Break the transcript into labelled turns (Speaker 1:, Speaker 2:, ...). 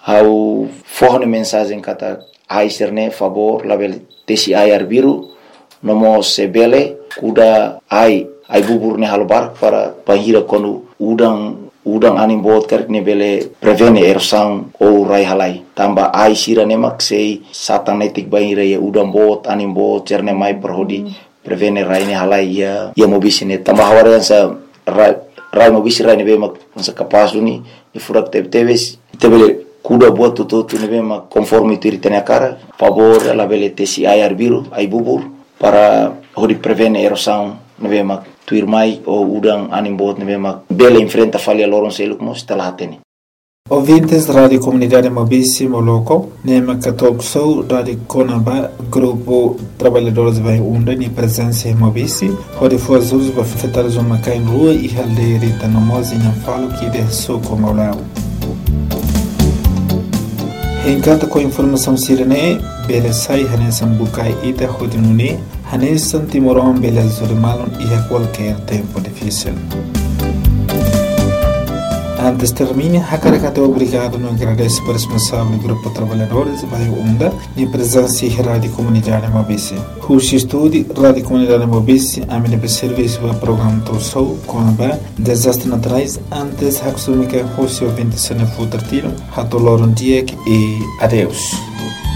Speaker 1: ao forne mensagem kata ai serne favor label tesi ai arbiru nomo sebele kuda ai bubur ne halbar para bahira quando udang anim bot karne bele prevene erosang ou rai halai tamba ai sira nemak sei satanetik bahira ya udang bot anim bot cerne mai perhodi prevene rai ne halai ya mobisine tamba hawarian sa rai mobisi rai ne bemak sa kapas duni ifurak tebele kuda buat tutu ne bema conforme tiritene cara favor la bele tesi ai arbiru ai bubur para hodi prevene erosang ne bema tuirmai o udang animbot ne bema bele enfrenta falha loron seluk mo stalatene.
Speaker 2: Ouvintes da Rádio Comunidade Mobisi Moloko, Nema Katokso, Rádio Conaba, Grupo Trabalhadores Vai Unda, em presença em Mobisi, onde foi as usos para afetar os homens em rua e haldeirita no mozi em falo que de soco maulao. Encanta com a informação sirene, bele sai hanesan bukai ita hodinune, hanesan timoron bele zurimalon e a qualquer tempo difícil. Antes termine, Hakarakato obrigado no agradece para o responsável do Grupo Trabalhadores Vai Unda e presença em Rádio Comunidade Mobisi. Rushi Estúdio, Rádio Comunidade Mobisi, a minha serviço do programa Torsou, Conaba, Desastres Naturais, antes Haksumika Rushi ouvinte se ne futartino, Hatoloron Diek e adeus.